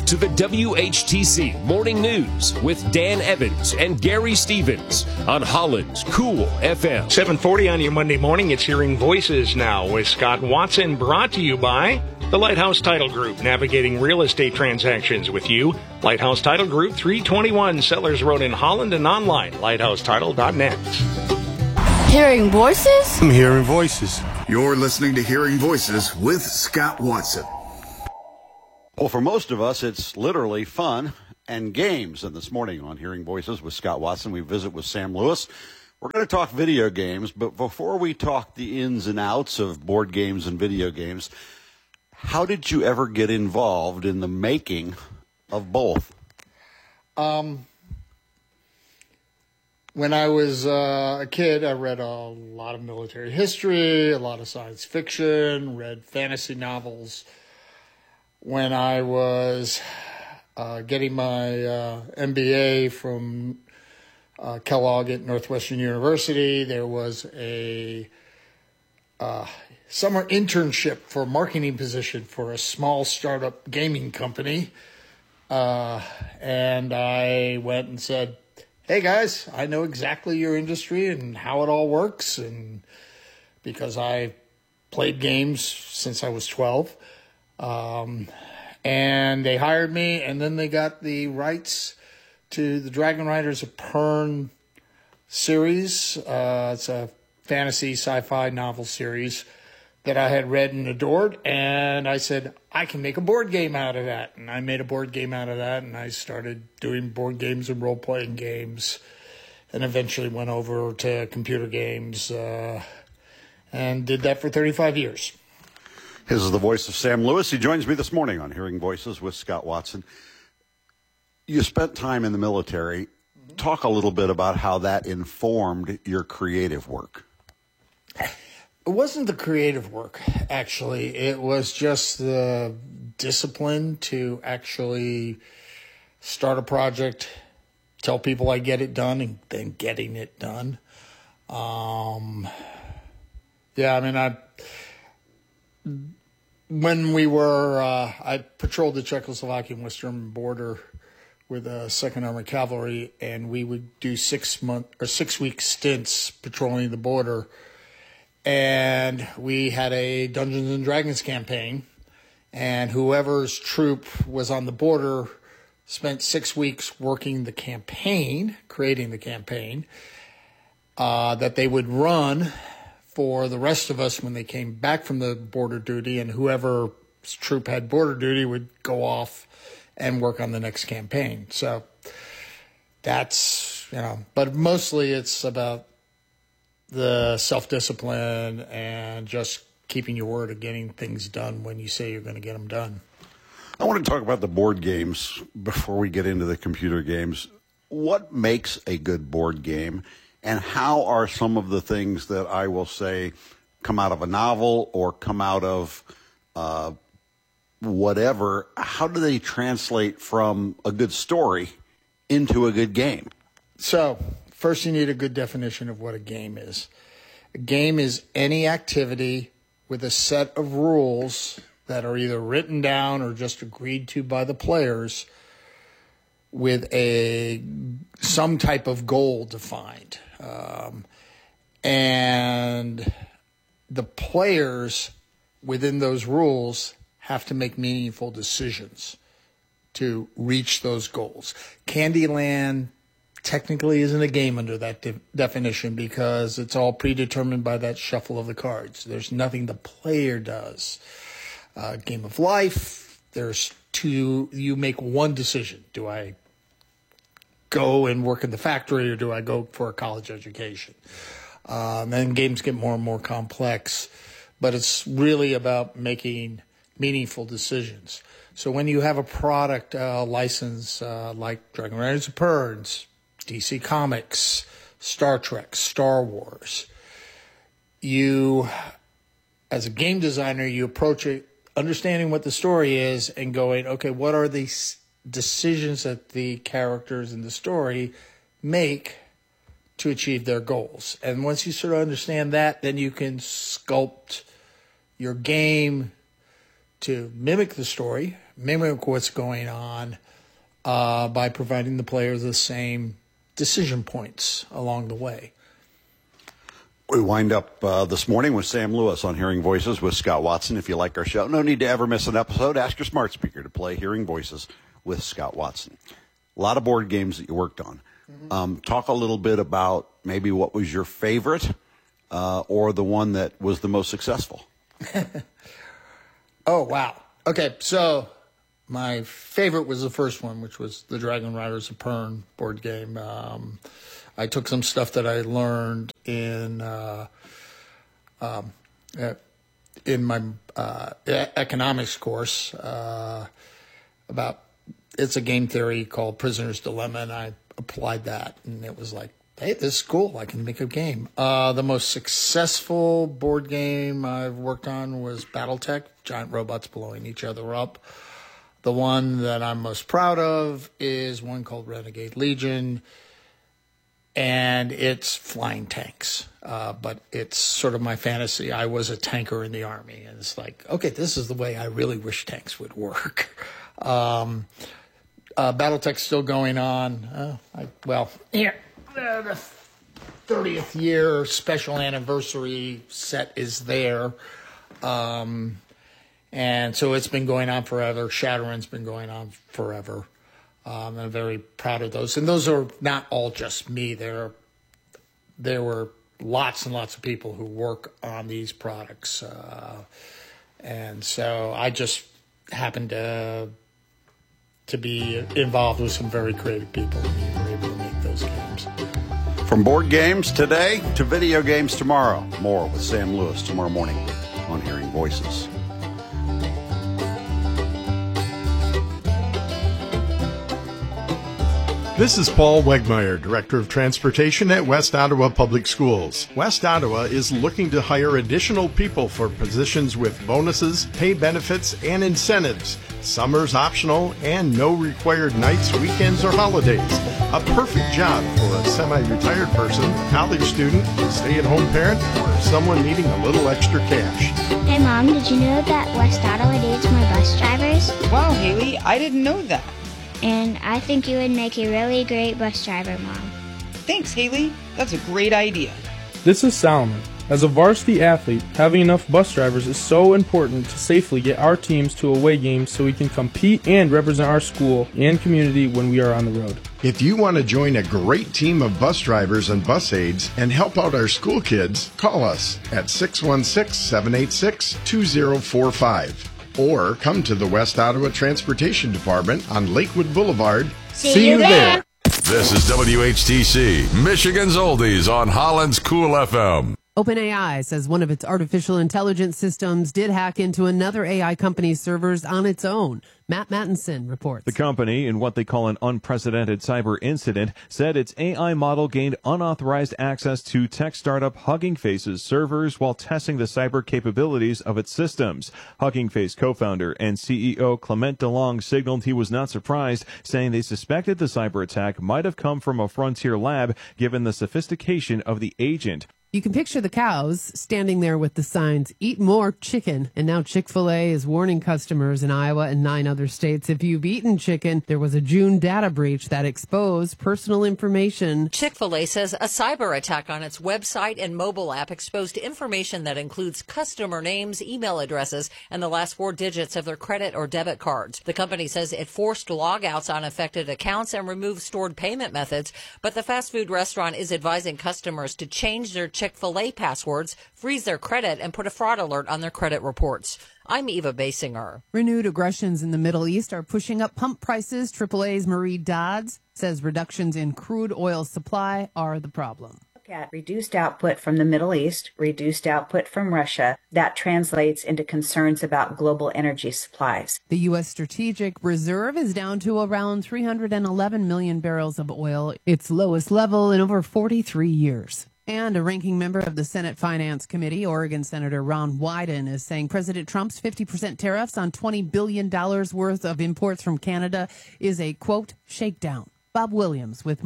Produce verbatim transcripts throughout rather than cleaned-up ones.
to the W H T C Morning News with Dan Evans and Gary Stevens on Holland's Cool F M. seven forty on your Monday morning. It's Hearing Voices now with Scott Watson, brought to you by the Lighthouse Title Group, navigating real estate transactions with you. Lighthouse Title Group, three twenty-one Sellers Road in Holland, and online, lighthouse title dot net. Hearing Voices? I'm hearing voices. You're listening to Hearing Voices with Scott Watson. Well, for most of us, it's literally fun and games. And this morning on Hearing Voices with Scott Watson, we visit with Sam Lewis. We're going to talk video games, but before we talk the ins and outs of board games and video games, how did you ever get involved in the making of both? Um, when I was uh, a kid, I read a lot of military history, a lot of science fiction, read fantasy novels. When I was uh, getting my uh, M B A from uh, Kellogg at Northwestern University, there was a uh, summer internship for a marketing position for a small startup gaming company. Uh, and I went and said, hey guys, I know exactly your industry and how it all works. And because I played games since I was twelve. Um, and they hired me, and then they got the rights to the Dragon Riders of Pern series. Uh, it's a fantasy sci-fi novel series that I had read and adored, and I said, I can make a board game out of that. And I made a board game out of that, and I started doing board games and role-playing games, and eventually went over to computer games, uh, and did that for thirty-five years. This is the voice of Sam Lewis. He joins me this morning on Hearing Voices with Scott Watson. You spent time in the military. Mm-hmm. Talk a little bit about how that informed your creative work. It wasn't the creative work, actually. It was just the discipline to actually start a project, tell people I get it done, and then getting it done. Um, yeah, I mean, I... When we were, uh, I patrolled the Czechoslovakian western border with the Second Armored Cavalry, and we would do six month or six week stints patrolling the border. And we had a Dungeons and Dragons campaign, and whoever's troop was on the border spent six weeks working the campaign, creating the campaign uh, that they would run for the rest of us when they came back from the border duty, and whoever's troop had border duty would go off and work on the next campaign. So that's, you know, but mostly it's about the self-discipline and just keeping your word of getting things done when you say you're going to get them done. I want to talk about the board games before we get into the computer games. What makes a good board game? And how are some of the things that I will say come out of a novel or come out of uh, whatever, how do they translate from a good story into a good game? So, first you need a good definition of what a game is. A game is any activity with a set of rules that are either written down or just agreed to by the players with a some type of goal defined. Um, and the players within those rules have to make meaningful decisions to reach those goals. Candyland technically isn't a game under that de- definition because it's all predetermined by that shuffle of the cards. There's nothing the player does. Uh, Game of Life, there's two, you make one decision. Do I go and work in the factory, or do I go for a college education? Um, and games get more and more complex, but it's really about making meaningful decisions. So when you have a product uh, license uh, like Dragon Riders of Pern, D C Comics, Star Trek, Star Wars, you, as a game designer, you approach it understanding what the story is and going, okay, what are these decisions that the characters in the story make to achieve their goals? And once you sort of understand that, then you can sculpt your game to mimic the story, mimic what's going on uh, by providing the player the same decision points along the way. We wind up uh, this morning with Sam Lewis on Hearing Voices with Scott Watson. If you like our show, no need to ever miss an episode. Ask your smart speaker to play Hearing Voices with Scott Watson. A lot of board games that you worked on. Mm-hmm. Um, talk a little bit about maybe what was your favorite uh, or the one that was the most successful. Oh, wow. Okay, so my favorite was the first one, which was the Dragon Riders of Pern board game. Um, I took some stuff that I learned in uh, um, in my uh, economics course uh, about, it's a game theory called Prisoner's Dilemma, and I applied that, and it was like, hey, this is cool. I can make a game. Uh, the most successful board game I've worked on was BattleTech, giant robots blowing each other up. The one that I'm most proud of is one called Renegade Legion, and it's flying tanks. Uh, but it's sort of my fantasy. I was a tanker in the Army, and it's like, okay, this is the way I really wish tanks would work. Um, uh, BattleTech's still going on. Uh, I, well, yeah. Uh, the thirtieth year special anniversary set is there. Um, and so it's been going on forever. Shadowrun's been going on forever. Um, I'm very proud of those. And those are not all just me. There, there were lots and lots of people who work on these products. Uh, and so I just happened to, to be involved with some very creative people, and we were able to make those games. From board games today to video games tomorrow. More with Sam Lewis tomorrow morning on Hearing Voices. This is Paul Wegmeyer, Director of Transportation at West Ottawa Public Schools. West Ottawa is looking to hire additional people for positions with bonuses, pay benefits, and incentives. Summer's optional and no required nights, weekends, or holidays. A perfect job for a semi-retired person, college student, stay-at-home parent, or someone needing a little extra cash. Hey, Mom, did you know that West Ottawa needs more bus drivers? Wow, Haley, I didn't know that. And I think you would make a really great bus driver, Mom. Thanks, Haley. That's a great idea. This is Solomon. As a varsity athlete, having enough bus drivers is so important to safely get our teams to away games so we can compete and represent our school and community when we are on the road. If you want to join a great team of bus drivers and bus aides and help out our school kids, call us at six one six, seven eight six, two zero four five. Or come to the West Ottawa Transportation Department on Lakewood Boulevard. See, See you there. there. This is W H T C, Michigan's Oldies on Holland's Cool F M. OpenAI says one of its artificial intelligence systems did hack into another A I company's servers on its own. Matt Mattinson reports. The company, in what they call an unprecedented cyber incident, said its A I model gained unauthorized access to tech startup Hugging Face's servers while testing the cyber capabilities of its systems. Hugging Face co-founder and C E O Clement DeLong signaled he was not surprised, saying they suspected the cyber attack might have come from a frontier lab given the sophistication of the agent. You can picture the cows standing there with the signs, "Eat more chicken." And now Chick-fil-A is warning customers in Iowa and nine other states, if you've eaten chicken, there was a June data breach that exposed personal information. Chick-fil-A says a cyber attack on its website and mobile app exposed information that includes customer names, email addresses, and the last four digits of their credit or debit cards. The company says it forced logouts on affected accounts and removed stored payment methods, but the fast food restaurant is advising customers to change their Chick-fil-A passwords, freeze their credit, and put a fraud alert on their credit reports. I'm Eva Basinger. Renewed aggressions in the Middle East are pushing up pump prices. triple A's Marie Dodds says reductions in crude oil supply are the problem. At reduced output from the Middle East, reduced output from Russia, that translates into concerns about global energy supplies. The U S Strategic Reserve is down to around three hundred eleven million barrels of oil, its lowest level in over forty-three years. And a ranking member of the Senate Finance Committee, Oregon Senator Ron Wyden, is saying President Trump's fifty percent tariffs on twenty billion dollars worth of imports from Canada is a, quote, shakedown. Bob Williams with more.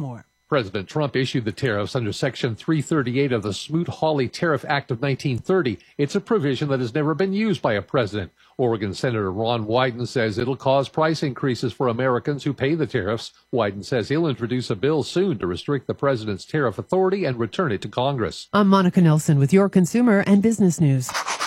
President Trump issued the tariffs under Section three thirty-eight of the Smoot-Hawley Tariff Act of nineteen thirty. It's a provision that has never been used by a president. Oregon Senator Ron Wyden says it'll cause price increases for Americans who pay the tariffs. Wyden says he'll introduce a bill soon to restrict the president's tariff authority and return it to Congress. I'm Monica Nelson with your consumer and business news.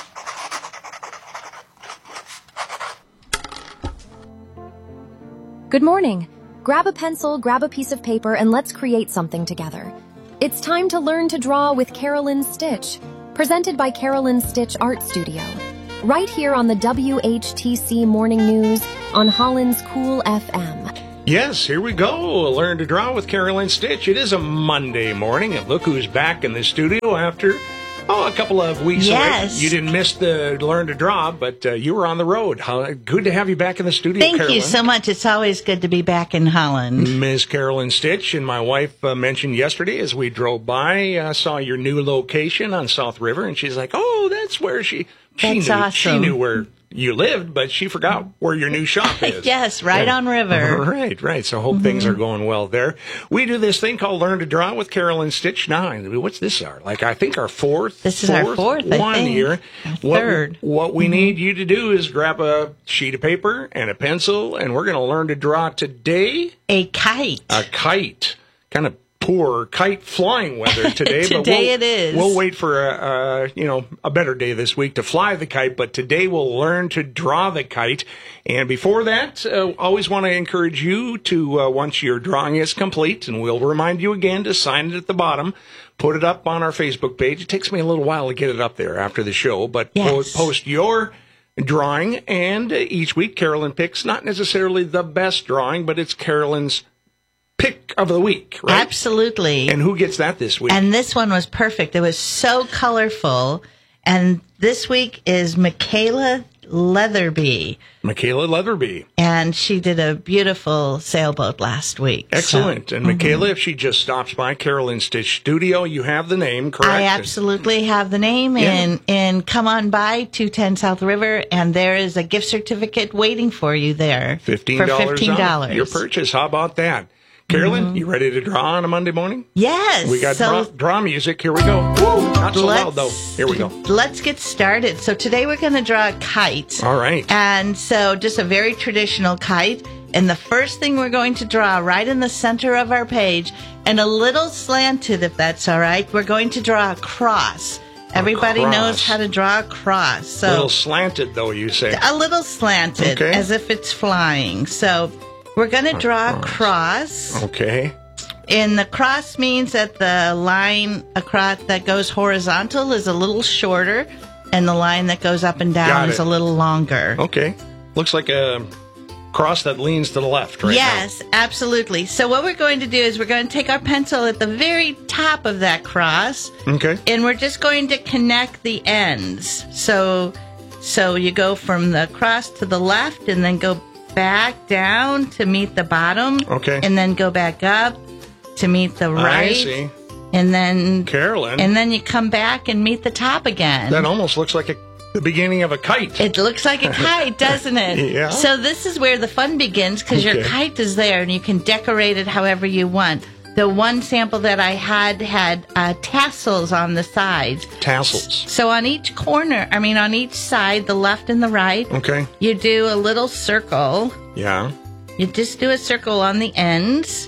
Good morning. Grab a pencil, grab a piece of paper, and let's create something together. It's time to learn to draw with Carolyn Stitch, presented by Carolyn Stitch Art Studio. Right here on the W H T C Morning News on Holland's Cool F M. Yes, here we go. Learn to draw with Carolyn Stitch. It is a Monday morning, and look who's back in the studio after, oh, a couple of weeks yes. away. You didn't miss the Learn to Draw, but uh, you were on the road. How good to have you back in the studio, Thank Carolyn. you so much. It's always good to be back in Holland. Miss Carolyn Stitch and my wife uh, mentioned yesterday as we drove by, uh, saw your new location on South River, and she's like, oh, that's where she... She That's knew, awesome. She knew where you lived, but she forgot where your new shop is. Yes, right yeah. on River. Right, right. So hope mm-hmm. things are going well there. We do this thing called Learn to Draw with Carolyn Stitch. Now, what's this? Our like I think our fourth. This is fourth our fourth. one I think. here. Our what, third. What we mm-hmm. need you to do is grab a sheet of paper and a pencil, and we're going to learn to draw today a kite. A kite. Kind of poor kite flying weather today. today but we'll, it is. We'll wait for a, a you know a better day this week to fly the kite. But today we'll learn to draw the kite. And before that, uh, always want to encourage you to uh, once your drawing is complete, and we'll remind you again to sign it at the bottom. Put it up on our Facebook page. It takes me a little while to get it up there after the show, but yes. po- post your drawing. And uh, each week, Carolyn picks not necessarily the best drawing, but it's Carolyn's pick of the week, right? Absolutely. And who gets that this week? And this one was perfect. It was so colorful. And this week is Michaela Leatherby. Michaela Leatherby. And she did a beautiful sailboat last week. Excellent. So. And Michaela, mm-hmm. if she just stops by Carolyn Stitch Studio, you have the name, correct? I absolutely have the name. Yeah. And, and come on by, two ten South River, and there is a gift certificate waiting for you there. fifteen dollars for fifteen dollars off your purchase. How about that? Carolyn, mm-hmm. you ready to draw on a Monday morning? Yes. We got so, draw, draw music. Here we go. Woo, not so loud, though. Here we go. Let's get started. So today we're going to draw a kite. All right. And so just a very traditional kite. And the first thing we're going to draw right in the center of our page, and a little slanted, if that's all right, we're going to draw a cross. Everybody cross. knows how to draw a cross. So a little slanted, though, you say. A little slanted, okay. as if it's flying. So we're going to draw a cross. Okay. And the cross means that the line across that goes horizontal is a little shorter, and the line that goes up and down is a little longer. Okay. Looks like a cross that leans to the left right yes, now. absolutely. So what we're going to do is we're going to take our pencil at the very top of that cross. Okay. And we're just going to connect the ends. So, so you go from the cross to the left and then go back down to meet the bottom. Okay. And then go back up to meet the right. I see. And then Carolyn. And then you come back and meet the top again. That almost looks like a, the beginning of a kite. It looks like a kite, doesn't it? Yeah. So this is where the fun begins, because okay. your kite is there and you can decorate it however you want. The one sample that I had had uh, tassels on the sides. Tassels. So on each corner, I mean on each side, the left and the right, okay. you do a little circle. Yeah. You just do a circle on the ends.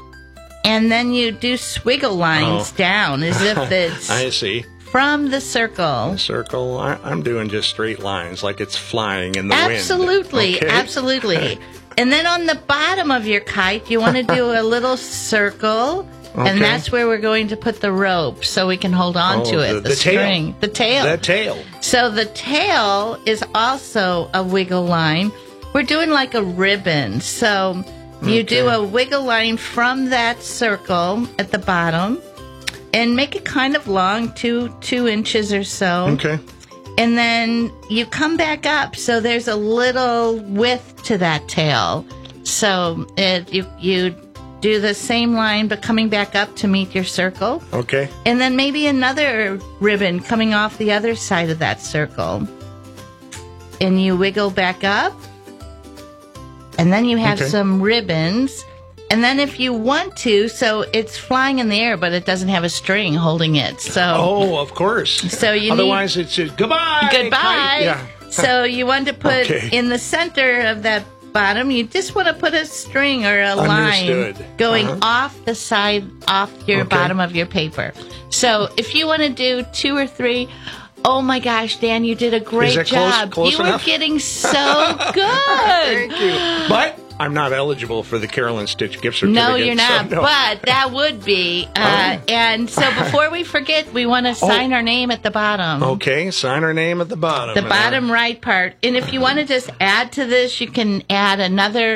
And then you do swiggle lines oh. down as if it's I see. From the circle. The circle. I, I'm doing just straight lines like it's flying in the absolutely, wind. Okay. Absolutely. And then on the bottom of your kite, you want to do a little circle. Okay. And that's where we're going to put the rope so we can hold on oh, to it. The, the, the string. Tail. The tail. The tail. So the tail is also a wiggle line. We're doing like a ribbon. So you okay. do a wiggle line from that circle at the bottom and make it kind of long, two two inches or so. Okay. And then you come back up, so there's a little width to that tail. So it, you you do the same line, but coming back up to meet your circle. Okay. And then maybe another ribbon coming off the other side of that circle. And you wiggle back up. And then you have okay. some ribbons. And then if you want to, so it's flying in the air, but it doesn't have a string holding it. So oh, of course. So you otherwise need, it's just goodbye. Goodbye. Yeah. So you want to put okay. in the center of that bottom, you just want to put a string or a Understood. line going uh-huh. off the side, off your okay. bottom of your paper. So if you want to do two or three, oh my gosh, Dan, you did a great Is that job. Close, close you enough? were getting so good. Thank you. But I'm not eligible for the Carolyn Stitch gift certificate. No, you're not. So no. But that would be. Uh, oh. And so before we forget, we want to sign oh. our name at the bottom. Okay, sign our name at the bottom. The bottom uh, right part. And if you want to just add to this, you can add another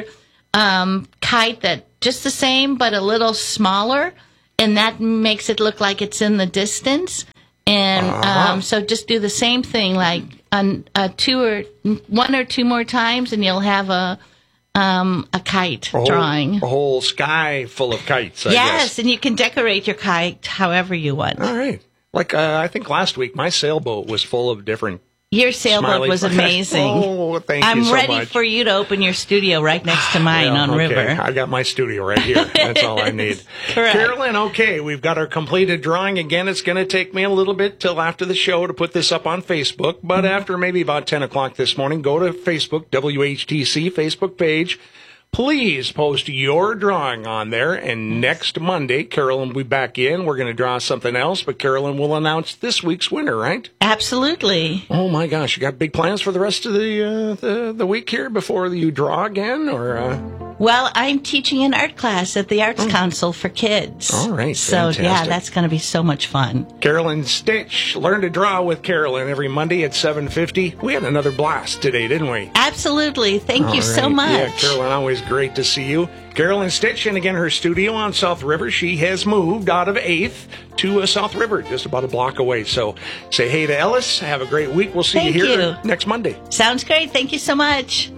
um, kite that just the same but a little smaller, and that makes it look like it's in the distance. And uh-huh. um, so just do the same thing, like a, a two or one or two more times, and you'll have a. Um, a kite a whole, drawing. A whole sky full of kites, I yes, guess. And you can decorate your kite however you want. All right. Like, uh, I think last week, my sailboat was full of different Your sailboat smiley was amazing. oh, thank I'm you so ready much. for you to open your studio right next to mine well, on okay. River. I got my studio right here. That's all I need. Correct. Carolyn, okay, we've got our completed drawing. Again, it's going to take me a little bit till after the show to put this up on Facebook, but mm-hmm. after maybe about ten o'clock this morning, go to Facebook, W H T C Facebook page. Please post your drawing on there, and next Monday, Carolyn will be back in. We're going to draw something else, but Carolyn will announce this week's winner, right? Absolutely. Oh, my gosh. You got big plans for the rest of the uh, the, the week here before you draw again? or? Uh... Well, I'm teaching an art class at the Arts oh. Council for kids. All right, So, fantastic. yeah, that's going to be so much fun. Carolyn Stitch, Learn to Draw with Carolyn every Monday at seven fifty. We had another blast today, didn't we? Absolutely. Thank All you right. so much. Yeah, Carolyn, always great to see you. Carolyn Stitch, and again, her studio on South River. She has moved out of eighth to uh, South River, just about a block away. So say hey to Ellis. Have a great week. We'll see Thank you here you. next Monday. Sounds great. Thank you so much.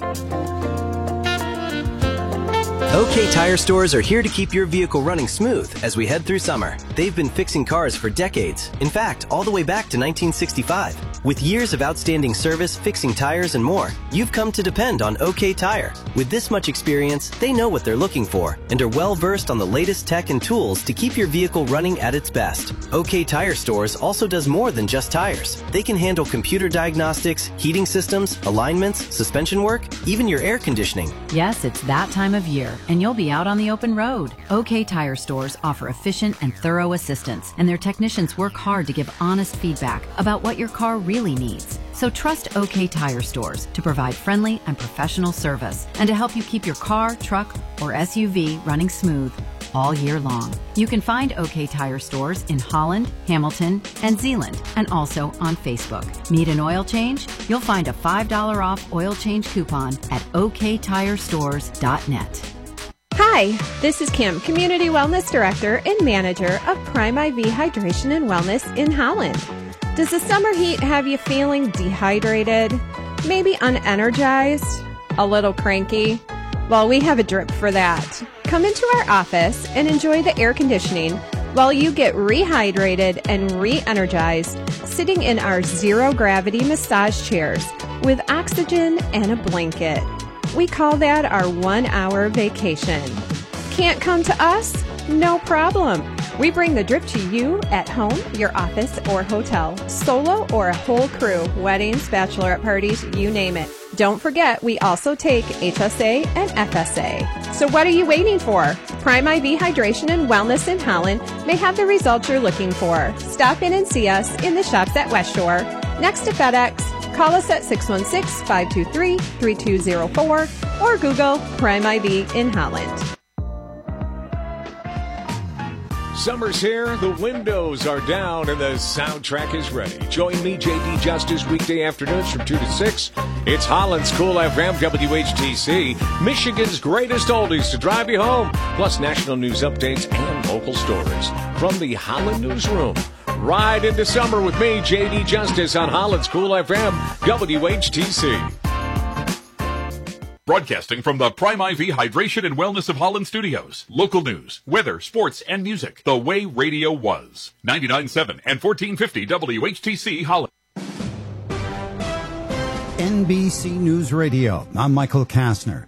OK Tire Stores are here to keep your vehicle running smooth as we head through summer. They've been fixing cars for decades. In fact, all the way back to nineteen sixty-five. With years of outstanding service, fixing tires, and more, you've come to depend on OK Tire. With this much experience, they know what they're looking for and are well-versed on the latest tech and tools to keep your vehicle running at its best. OK Tire Stores also does more than just tires. They can handle computer diagnostics, heating systems, alignments, suspension work, even your air conditioning. Yes, it's that time of year, and you'll be out on the open road. OK Tire Stores offer efficient and thorough assistance, and their technicians work hard to give honest feedback about what your car really needs. So trust OK Tire Stores to provide friendly and professional service and to help you keep your car, truck, or S U V running smooth all year long. You can find OK Tire Stores in Holland, Hamilton, and Zeeland, and also on Facebook. Need an oil change? You'll find a five dollars off oil change coupon at O K tire stores dot net. Hi, this is Kim, Community Wellness Director and Manager of Prime I V Hydration and Wellness in Holland. Does the summer heat have you feeling dehydrated, maybe unenergized, a little cranky? Well, we have a drip for that. Come into our office and enjoy the air conditioning while you get rehydrated and re-energized sitting in our zero-gravity massage chairs with oxygen and a blanket. We call that our one-hour vacation. Can't come to us? No problem. We bring the drip to you at home, your office, or hotel, solo or a whole crew, weddings, bachelorette parties, you name it. Don't forget, we also take H S A and F S A. So what are you waiting for? Prime I V Hydration and Wellness in Holland may have the results you're looking for. Stop in and see us in the shops at West Shore, next to FedEx. Call us at six one six, five two three, three two zero four or Google Prime I V in Holland. Summer's here, the windows are down, and the soundtrack is ready. Join me, J D Justice, weekday afternoons from two to six. It's Holland's Cool F M, W H T C, Michigan's greatest oldies to drive you home, plus national news updates and local stories. From the Holland Newsroom, ride into summer with me, J D Justice, on Holland's Cool F M, W H T C. Broadcasting from the Prime I V Hydration and Wellness of Holland studios. Local news, weather, sports, and music. The way radio was. ninety-nine point seven and fourteen fifty W H T C Holland. N B C News Radio. I'm Michael Kastner.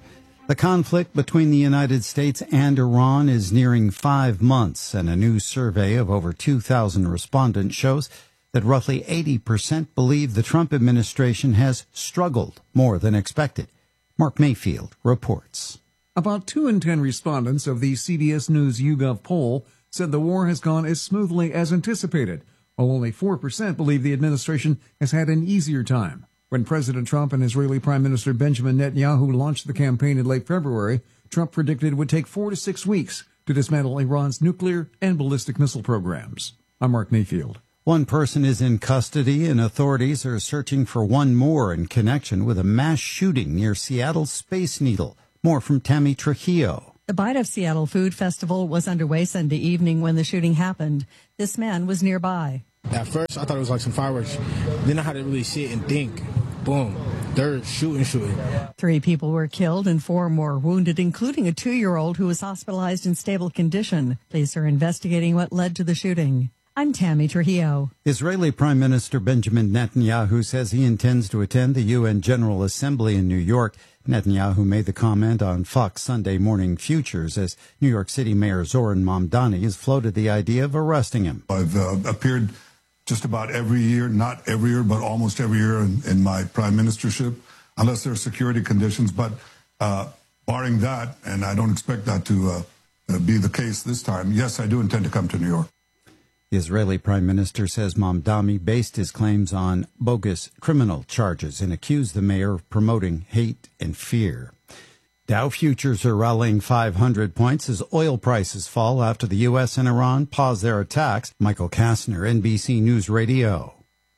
The conflict between the United States and Iran is nearing five months, and a new survey of over two thousand respondents shows that roughly eighty percent believe the Trump administration has struggled more than expected. Mark Mayfield reports. About two in ten respondents of the C B S News YouGov poll said the war has gone as smoothly as anticipated, while only four percent believe the administration has had an easier time. When President Trump and Israeli Prime Minister Benjamin Netanyahu launched the campaign in late February, Trump predicted it would take four to six weeks to dismantle Iran's nuclear and ballistic missile programs. I'm Mark Mayfield. One person is in custody, and authorities are searching for one more in connection with a mass shooting near Seattle's Space Needle. More from Tammy Trujillo. The Bite of Seattle Food Festival was underway Sunday evening when the shooting happened. This man was nearby. At first, I thought it was like some fireworks. Then I had to really sit and think. Boom. They're shooting, shooting. Three people were killed and four more wounded, including a two-year-old who was hospitalized in stable condition. Police are investigating what led to the shooting. I'm Tammy Trujillo. Israeli Prime Minister Benjamin Netanyahu says he intends to attend the U N General Assembly in New York. Netanyahu made the comment on Fox Sunday Morning Futures as New York City Mayor Zoran Mamdani has floated the idea of arresting him. I've uh, appeared just about every year, not every year, but almost every year in, in my prime ministership, unless there are security conditions. But uh, barring that, and I don't expect that to uh, be the case this time, yes, I do intend to come to New York. The Israeli Prime Minister says Mamdani based his claims on bogus criminal charges and accused the mayor of promoting hate and fear. Dow futures are rallying five hundred points as oil prices fall after the U S and Iran pause their attacks. Michael Kastner, N B C News Radio.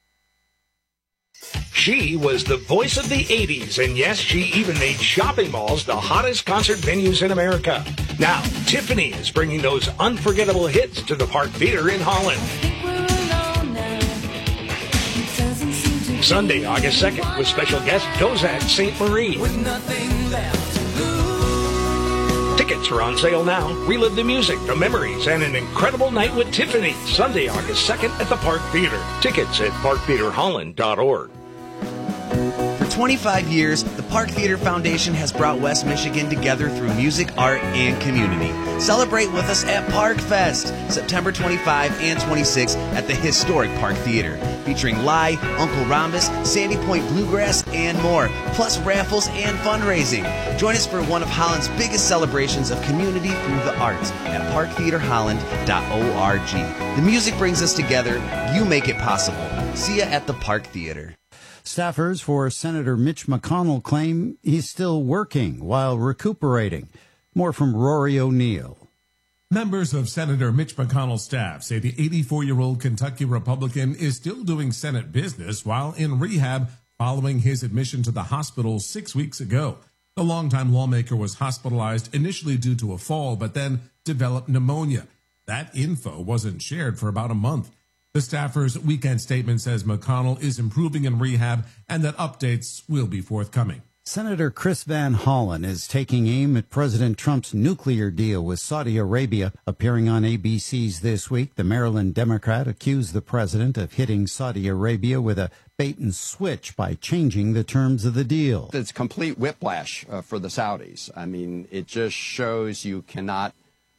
She was the voice of the eighties, and yes, she even made shopping malls the hottest concert venues in America. Now, Tiffany is bringing those unforgettable hits to the Park Theater in Holland. Sunday, August second, with special guest Dozat Saint Marie. Tickets are on sale now. Relive the music, the memories, and an incredible night with Tiffany. Sunday, August second at the Park Theater. Tickets at park theater holland dot org. For twenty-five years, the Park Theater Foundation has brought West Michigan together through music, art, and community. Celebrate with us at Park Fest, September twenty-fifth and twenty-sixth at the historic Park Theater, featuring Lai, Uncle Rhombus, Sandy Point Bluegrass, and more, plus raffles and fundraising. Join us for one of Holland's biggest celebrations of community through the arts at park theater holland dot org. The music brings us together. You make it possible. See ya at the Park Theater. Staffers for Senator Mitch McConnell claim he's still working while recuperating. More from Rory O'Neill. Members of Senator Mitch McConnell's staff say the eighty-four-year-old Kentucky Republican is still doing Senate business while in rehab following his admission to the hospital six weeks ago. The longtime lawmaker was hospitalized initially due to a fall, but then developed pneumonia. That info wasn't shared for about a month. The staffer's weekend statement says McConnell is improving in rehab and that updates will be forthcoming. Senator Chris Van Hollen is taking aim at President Trump's nuclear deal with Saudi Arabia. Appearing on A B C's This Week, the Maryland Democrat accused the president of hitting Saudi Arabia with a bait and switch by changing the terms of the deal. It's complete whiplash uh, for the Saudis. I mean, it just shows you cannot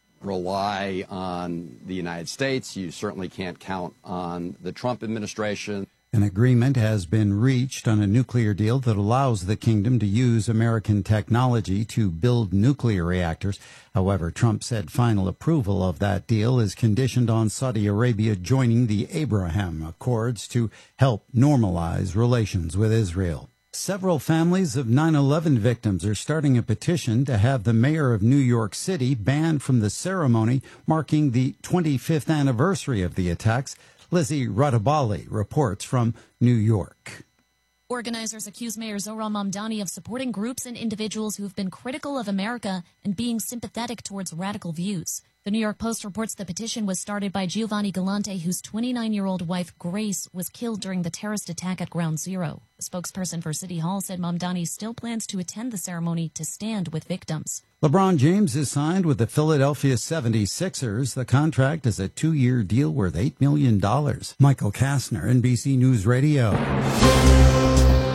rely on the United States. You certainly can't count on the Trump administration. An agreement has been reached on a nuclear deal that allows the kingdom to use American technology to build nuclear reactors. However, Trump said final approval of that deal is conditioned on Saudi Arabia joining the Abraham Accords to help normalize relations with Israel. Several families of nine eleven victims are starting a petition to have the mayor of New York City banned from the ceremony marking the twenty-fifth anniversary of the attacks. Lizzie Radabali reports from New York. Organizers accuse Mayor Zoran Mamdani of supporting groups and individuals who've been critical of America and being sympathetic towards radical views. The New York Post reports the petition was started by Giovanni Galante, whose twenty-nine-year-old wife, Grace, was killed during the terrorist attack at Ground Zero. A spokesperson for City Hall said Mamdani still plans to attend the ceremony to stand with victims. LeBron James is signed with the Philadelphia seventy-sixers. The contract is a two-year deal worth eight million dollars. Michael Kastner, N B C News Radio.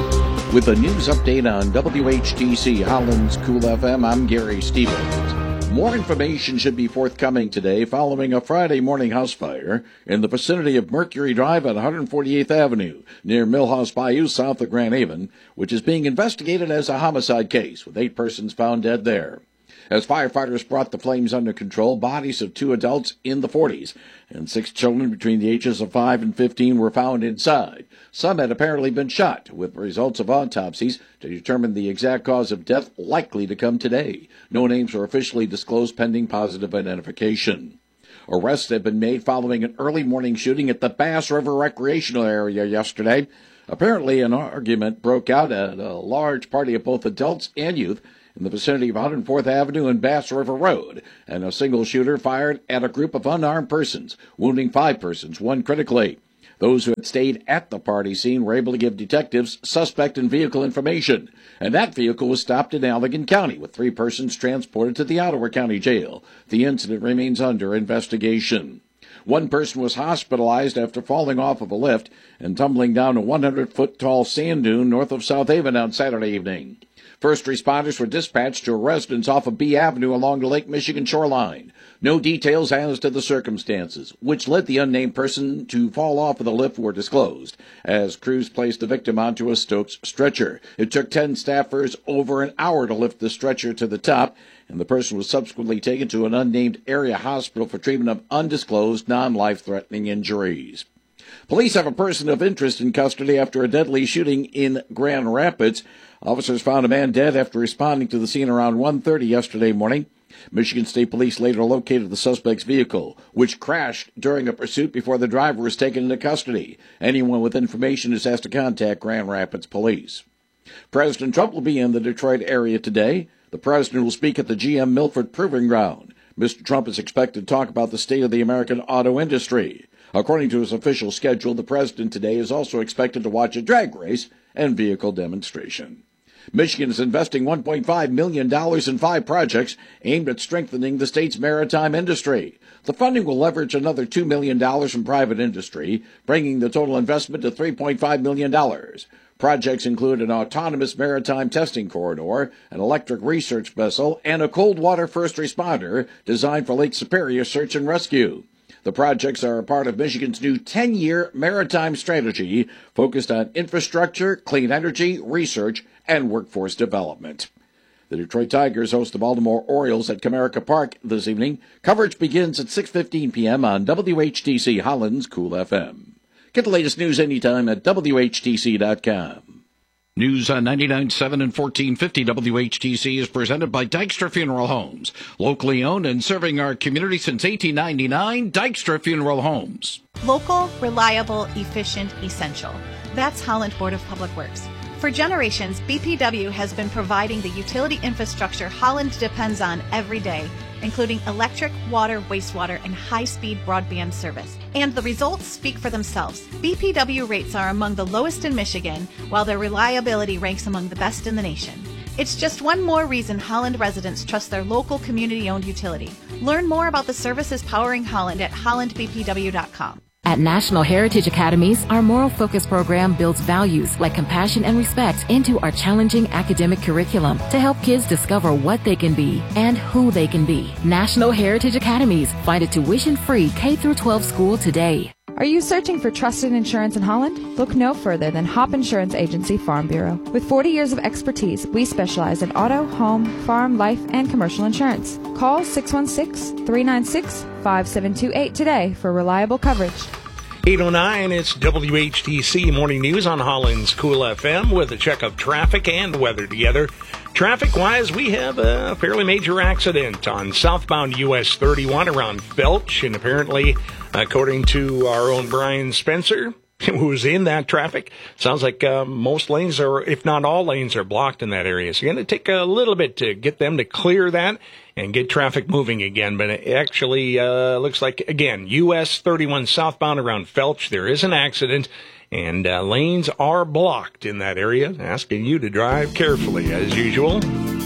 With a news update on W H T C Holland's Cool F M, I'm Gary Stevens. More information should be forthcoming today following a Friday morning house fire in the vicinity of Mercury Drive at one hundred forty-eighth Avenue, near Millhouse Bayou, south of Grand Haven, which is being investigated as a homicide case, with eight persons found dead there. As firefighters brought the flames under control, bodies of two adults in the forties and six children between the ages of five and fifteen were found inside. Some had apparently been shot, with results of autopsies to determine the exact cause of death likely to come today. No names were officially disclosed pending positive identification. Arrests have been made following an early morning shooting at the Bass River recreational area yesterday. Apparently, an argument broke out at a large party of both adults and youth in the vicinity of one hundred fourth Avenue and Bass River Road, and a single shooter fired at a group of unarmed persons, wounding five persons, one critically. Those who had stayed at the party scene were able to give detectives suspect and vehicle information, and that vehicle was stopped in Allegan County, with three persons transported to the Ottawa County Jail. The incident remains under investigation. One person was hospitalized after falling off of a lift and tumbling down a one hundred foot tall sand dune north of South Haven on Saturday evening. First responders were dispatched to a residence off of B Avenue along the Lake Michigan shoreline. No details as to the circumstances, which led the unnamed person to fall off of the lift, were disclosed, as crews placed the victim onto a Stokes stretcher. It took ten staffers over an hour to lift the stretcher to the top, and the person was subsequently taken to an unnamed area hospital for treatment of undisclosed non-life-threatening injuries. Police have a person of interest in custody after a deadly shooting in Grand Rapids. Officers found a man dead after responding to the scene around one thirty yesterday morning. Michigan State Police later located the suspect's vehicle, which crashed during a pursuit before the driver was taken into custody. Anyone with information is asked to contact Grand Rapids Police. President Trump will be in the Detroit area today. The president will speak at the G M Milford Proving Ground. Mister Trump is expected to talk about the state of the American auto industry. According to his official schedule, the president today is also expected to watch a drag race and vehicle demonstration. Michigan is investing one point five million dollars in five projects aimed at strengthening the state's maritime industry. The funding will leverage another two million dollars from private industry, bringing the total investment to three point five million dollars. Projects include an autonomous maritime testing corridor, an electric research vessel, and a cold water first responder designed for Lake Superior search and rescue. The projects are a part of Michigan's new ten-year maritime strategy focused on infrastructure, clean energy, research, and workforce development. The Detroit Tigers host the Baltimore Orioles at Comerica Park this evening. Coverage begins at six fifteen p.m. on W H T C Holland's Cool F M. Get the latest news anytime at W H T C dot com. News on ninety-nine point seven and fourteen fifty W H T C is presented by Dykstra Funeral Homes. Locally owned and serving our community since eighteen ninety-nine, Dykstra Funeral Homes. Local, reliable, efficient, essential. That's Holland Board of Public Works. For generations, B P W has been providing the utility infrastructure Holland depends on every day, including electric, water, wastewater, and high-speed broadband service. And the results speak for themselves. B P W rates are among the lowest in Michigan, while their reliability ranks among the best in the nation. It's just one more reason Holland residents trust their local community-owned utility. Learn more about the services powering Holland at holland b p w dot com. At National Heritage Academies, our Moral Focus program builds values like compassion and respect into our challenging academic curriculum to help kids discover what they can be and who they can be. National Heritage Academies. Find a tuition-free K through twelve school today. Are you searching for trusted insurance in Holland? Look no further than Hop Insurance Agency Farm Bureau. With forty years of expertise, we specialize in auto, home, farm, life, and commercial insurance. Call six one six, three nine six, five seven two eight today for reliable coverage. eight oh nine, it's W H T C Morning News on Holland's Cool F M with a check of traffic and weather together. Traffic-wise, we have a fairly major accident on southbound U S thirty-one around Felch, and apparently, according to our own Brian Spencer, who was in that traffic, sounds like uh, most lanes are, if not all lanes, are blocked in that area. So you're going to take a little bit to get them to clear that and get traffic moving again. But it actually uh, looks like, again, U S thirty-one southbound around Felch, there is an accident, and uh, lanes are blocked in that area, asking you to drive carefully as usual.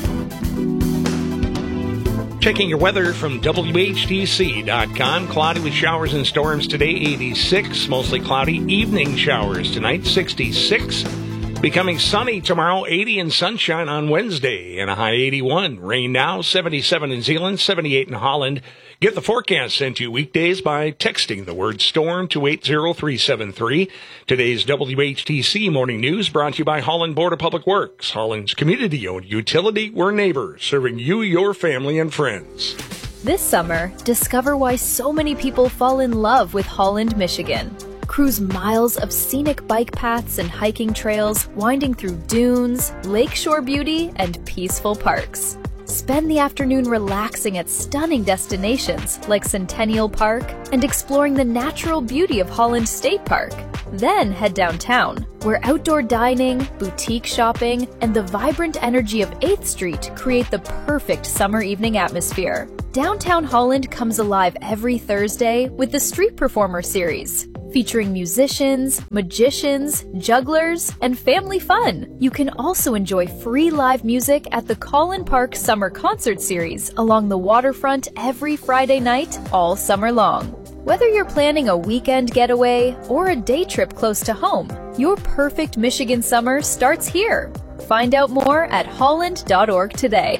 Checking your weather from W H T C dot com. Cloudy with showers and storms today, eighty-six. Mostly cloudy. Evening showers tonight, sixty-six. Becoming sunny tomorrow, eighty and sunshine on Wednesday, and a high eighty-one. Rain now, seventy-seven in Zeeland, seventy-eight in Holland. Get the forecast sent to you weekdays by texting the word storm to eight zero three seven three. Today's W H T C Morning News brought to you by Holland Board of Public Works. Holland's community-owned utility. We're neighbors, serving you, your family, and friends. This summer, discover why so many people fall in love with Holland, Michigan. Cruise miles of scenic bike paths and hiking trails, winding through dunes, lakeshore beauty, and peaceful parks. Spend the afternoon relaxing at stunning destinations like Centennial Park and exploring the natural beauty of Holland State Park. Then head downtown, where outdoor dining, boutique shopping, and the vibrant energy of eighth Street create the perfect summer evening atmosphere. Downtown Holland comes alive every Thursday with the Street Performer series, featuring musicians, magicians, jugglers, and family fun. You can also enjoy free live music at the Collin Park Summer Concert Series along the waterfront every Friday night, all summer long. Whether you're planning a weekend getaway or a day trip close to home, your perfect Michigan summer starts here. Find out more at holland dot org today.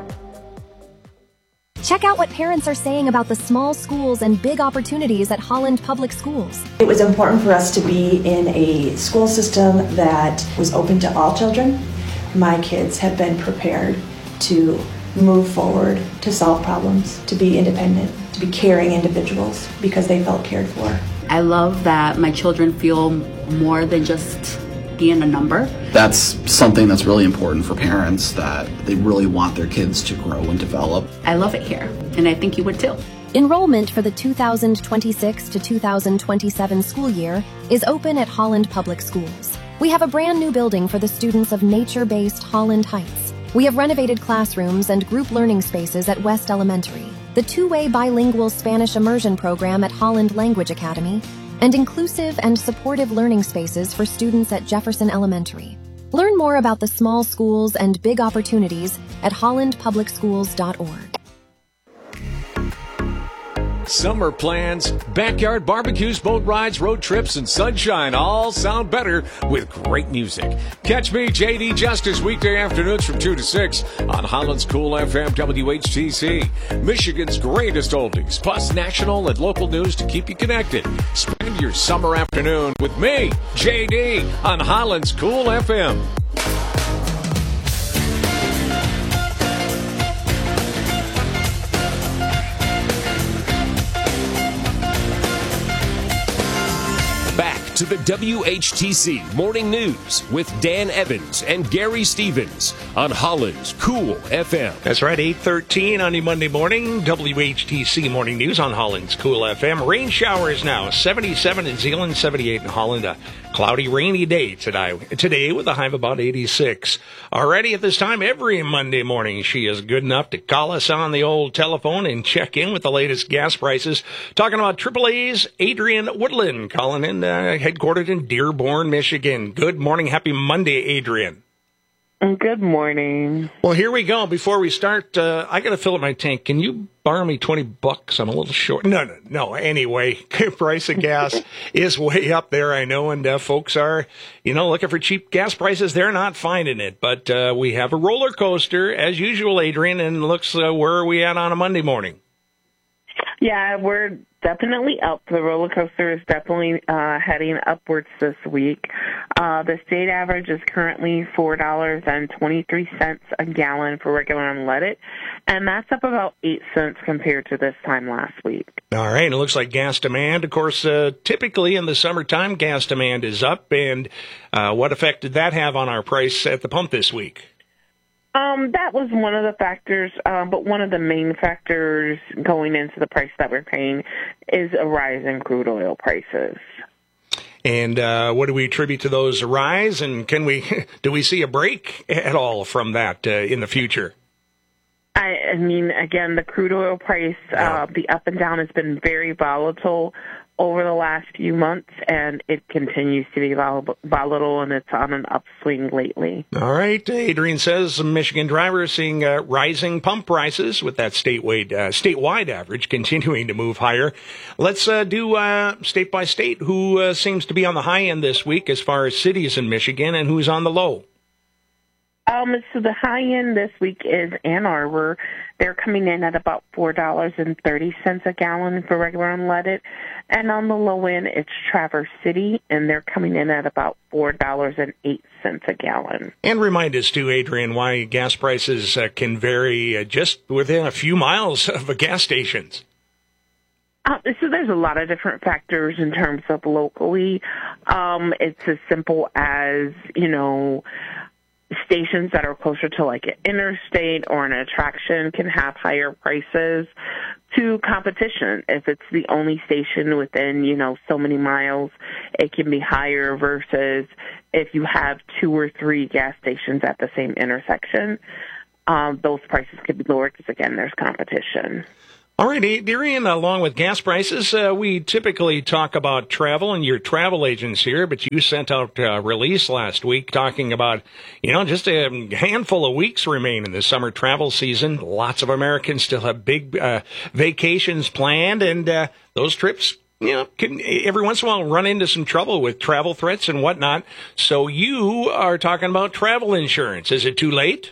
Check out what parents are saying about the small schools and big opportunities at Holland Public Schools. It was important for us to be in a school system that was open to all children. My kids have been prepared to move forward, to solve problems, to be independent, to be caring individuals because they felt cared for. I love that my children feel more than just being a number. That's something that's really important for parents, that they really want their kids to grow and develop. I love it here, and I think you would too. Enrollment for the two thousand twenty-six to two thousand twenty-seven school year is open at Holland Public Schools. We have a brand new building for the students of nature-based Holland Heights. We have renovated classrooms and group learning spaces at West Elementary, the two-way bilingual Spanish immersion program at Holland Language Academy, and inclusive and supportive learning spaces for students at Jefferson Elementary. Learn more about the small schools and big opportunities at holland public schools dot org. Summer plans, backyard barbecues, boat rides, road trips, and sunshine all sound better with great music. Catch me, J D Justice, weekday afternoons from two to six on Holland's Cool F M W H T C. Michigan's greatest oldies, plus national and local news to keep you connected. Spend your summer afternoon with me, J D, on Holland's Cool F M. To the W H T C Morning News with Dan Evans and Gary Stevens on Holland's Cool F M. That's right, eight thirteen on a Monday morning. W H T C Morning News on Holland's Cool F M. Rain showers now, seventy-seven in Zeeland, seventy-eight in Holland. A cloudy, rainy day today, today with a high of about eighty-six. Already at this time, every Monday morning, she is good enough to call us on the old telephone and check in with the latest gas prices. Talking about triple A's, Adrian Woodland calling in, uh, headquartered in Dearborn, Michigan. Good morning. Happy Monday, Adrian. Good morning. Well, here we go. Before we start, uh, I got to fill up my tank. Can you borrow me twenty bucks? I'm a little short. No, no, no. Anyway, price of gas is way up there, I know, and uh, folks are, you know, looking for cheap gas prices. They're not finding it, but uh, we have a roller coaster, as usual, Adrian, and looks, uh, where are we at on a Monday morning? Yeah, we're definitely up. The roller coaster is definitely uh, heading upwards this week. Uh, the state average is currently four dollars and twenty-three cents a gallon for regular unleaded, and that's up about eight cents compared to this time last week. All right, it looks like gas demand, of course, uh, typically in the summertime, gas demand is up, and uh, what effect did that have on our price at the pump this week? Um, that was one of the factors, um, but one of the main factors going into the price that we're paying is a rise in crude oil prices. And uh, what do we attribute to those rise? And can we do we see a break at all from that uh, in the future? I, I mean, again, the crude oil price, uh, the up and down has been very volatile. over the last few months, and it continues to be vol- volatile, and it's on an upswing lately. All right. Adrian says Michigan drivers seeing uh, rising pump prices with that statewide, uh, statewide average continuing to move higher. Let's uh, do uh, state by state. Who uh, seems to be on the high end this week as far as cities in Michigan, and who's on the low? Um, so the high end this week is Ann Arbor. They're coming in at about four dollars and thirty cents a gallon for regular unleaded. And on the low end, it's Traverse City, and they're coming in at about four dollars and eight cents a gallon. And remind us, too, Adrian, why gas prices uh, can vary uh, just within a few miles of a gas stations. Uh, so there's a lot of different factors in terms of locally. Um, it's as simple as, you know, stations that are closer to like an interstate or an attraction can have higher prices to competition. If it's the only station within, you know, so many miles, it can be higher versus if you have two or three gas stations at the same intersection, um, those prices could be lower because, again, there's competition. All right, Adrian, along with gas prices, uh, we typically talk about travel and your travel agents here, but you sent out a release last week talking about, you know, just a handful of weeks remain in the summer travel season. Lots of Americans still have big uh, vacations planned, and uh, those trips, you know, can every once in a while run into some trouble with travel threats and whatnot. So you are talking about travel insurance. Is it too late?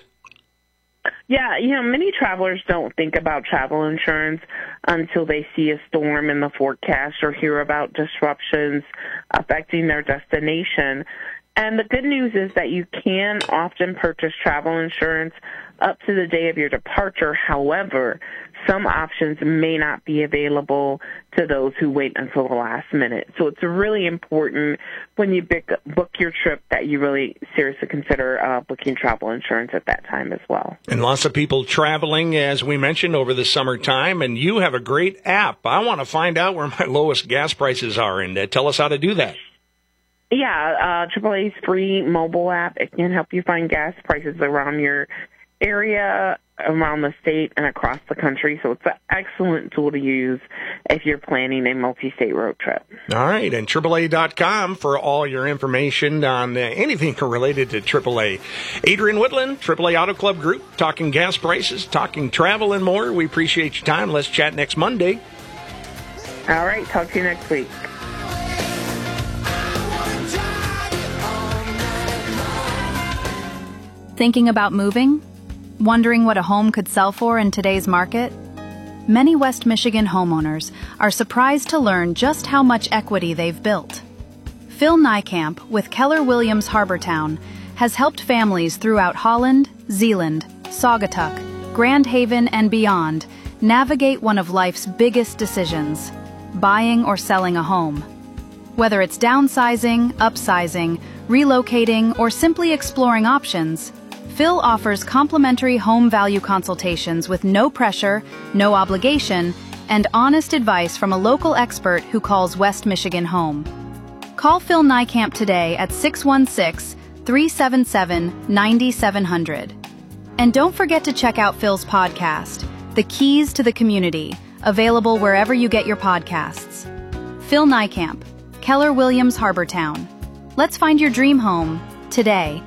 Yeah, you know, many travelers don't think about travel insurance until they see a storm in the forecast or hear about disruptions affecting their destination. And the good news is that you can often purchase travel insurance up to the day of your departure. However, some options may not be available to those who wait until the last minute. So it's really important when you book, book your trip that you really seriously consider uh, booking travel insurance at that time as well. And lots of people traveling, as we mentioned, over the summertime, and you have a great app. I want to find out where my lowest gas prices are, and uh, tell us how to do that. Yeah, uh, triple A's free mobile app. It can help you find gas prices around your area, around the state, and across the country. So it's an excellent tool to use if you're planning a multi-state road trip. All right, and triple A dot com for all your information on uh, anything related to triple A. Adrian Woodland, triple A Auto Club Group, talking gas prices, talking travel, and more. We appreciate your time. Let's chat next Monday. All right, talk to you next week. Thinking about moving? Wondering what a home could sell for in today's market? Many West Michigan homeowners are surprised to learn just how much equity they've built. Phil Niekamp with Keller Williams Harbortown has helped families throughout Holland, Zeeland, Saugatuck, Grand Haven, and beyond navigate one of life's biggest decisions, buying or selling a home. Whether it's downsizing, upsizing, relocating, or simply exploring options, Phil offers complimentary home value consultations with no pressure, no obligation, and honest advice from a local expert who calls West Michigan home. Call Phil Niekamp today at six one six, three seven seven, nine seven zero zero. And don't forget to check out Phil's podcast, The Keys to the Community, available wherever you get your podcasts. Phil Niekamp, Keller Williams Harbortown. Let's find your dream home today.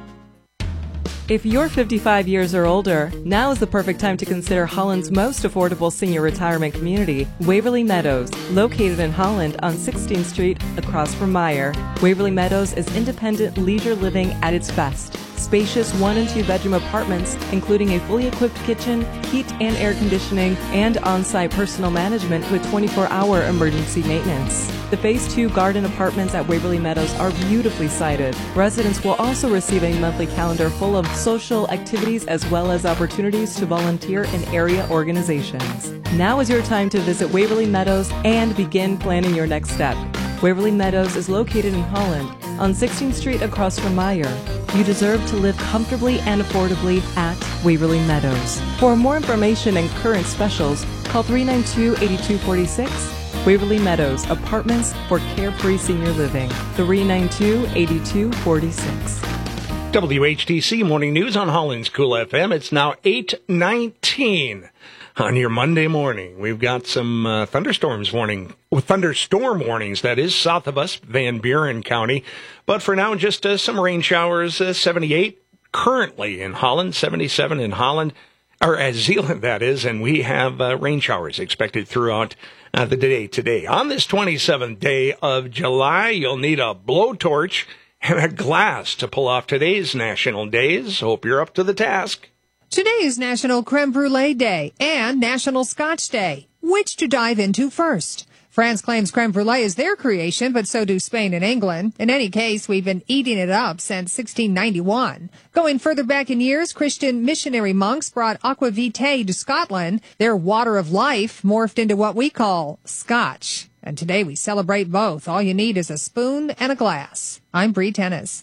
If you're fifty-five years or older, now is the perfect time to consider Holland's most affordable senior retirement community, Waverly Meadows, located in Holland on sixteenth Street across from Meyer. Waverly Meadows is independent leisure living at its best. Spacious one and two bedroom apartments, including a fully equipped kitchen, heat and air conditioning, and on-site personal management with twenty-four hour emergency maintenance. The Phase two garden apartments at Waverly Meadows are beautifully sited. Residents will also receive a monthly calendar full of social activities as well as opportunities to volunteer in area organizations. Now is your time to visit Waverly Meadows and begin planning your next step. Waverly Meadows is located in Holland on sixteenth Street across from Meyer. You deserve to live comfortably and affordably at Waverly Meadows. For more information and current specials, call three nine two, eight two four six. Waverly Meadows, apartments for carefree senior living. three nine two, eight two four six. W H T C Morning News on Holland's Cool F M. It's now eight nineteen on your Monday morning. We've got some uh, thunderstorms warning, thunderstorm warnings, that is, south of us, Van Buren County. But for now, just uh, some rain showers, uh, seventy-eight currently in Holland, seventy-seven in Holland, or uh, Zeeland, that is, and we have uh, rain showers expected throughout uh, the day today. On this twenty-seventh day of July, you'll need a blowtorch and a glass to pull off today's national days. Hope you're up to the task. Today is National Creme Brulee Day and National Scotch Day. Which to dive into first? France claims creme brulee is their creation, but so do Spain and England. In any case, we've been eating it up since sixteen ninety-one. Going further back in years, Christian missionary monks brought aqua vitae to Scotland. Their water of life morphed into what we call scotch. And today we celebrate both. All you need is a spoon and a glass. I'm Bree Tennis.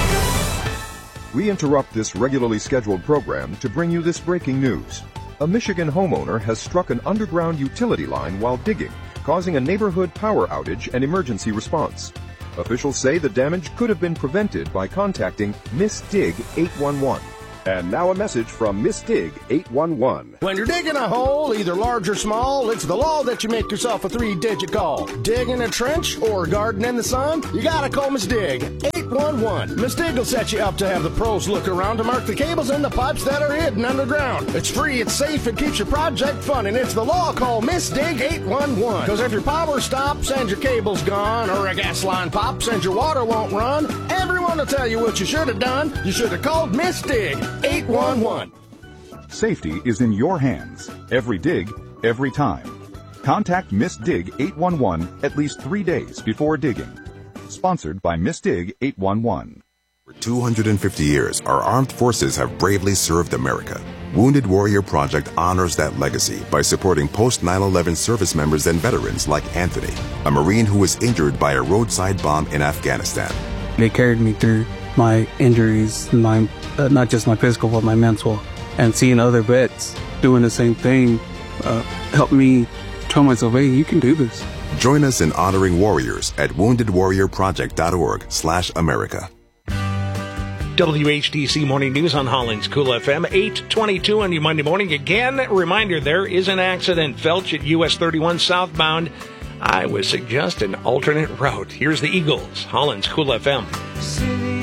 We interrupt this regularly scheduled program to bring you this breaking news. A Michigan homeowner has struck an underground utility line while digging, causing a neighborhood power outage and emergency response. Officials say the damage could have been prevented by contacting Miss Dig eight one one. And now a message from Miss Dig eight one one. When you're digging a hole, either large or small, it's the law that you make yourself a three-digit call. Digging a trench or garden in the sun, you gotta call Miss Dig eight one one. Miss Dig will set you up to have the pros look around to mark the cables and the pipes that are hidden underground. It's free, it's safe, it keeps your project fun, and it's the law. Call Miss Dig eight one one. Because if your power stops and your cable's gone, or a gas line pops and your water won't run, everyone will tell you what you should have done. You should have called Miss Dig eight one one. Safety is in your hands. Every dig, every time. Contact Miss Dig eight one one at least three days before digging. Sponsored by Miss Dig eight one one. For two hundred fifty years, our armed forces have bravely served America. Wounded Warrior Project honors that legacy by supporting post nine eleven service members and veterans like Anthony, a Marine who was injured by a roadside bomb in Afghanistan. They carried me through my injuries, my uh, not just my physical, but my mental. And seeing other vets doing the same thing uh, helped me tell myself, hey, you can do this. Join us in honoring warriors at wounded warrior project dot org slash America. W H T C Morning News on Holland's Cool F M, eight twenty-two on your Monday morning. Again, reminder, there is an accident. Felch at U S thirty-one southbound. I would suggest an alternate route. Here's the Eagles, Holland's Cool F M.